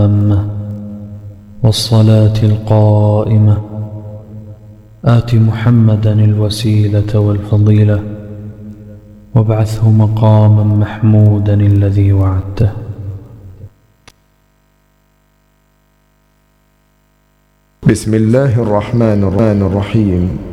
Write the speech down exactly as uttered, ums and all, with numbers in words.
والصلاة القائمة آت محمدا الوسيلة والفضيلة وابعثه مقاما محمودا الذي وعدته. بسم الله الرحمن الرحيم.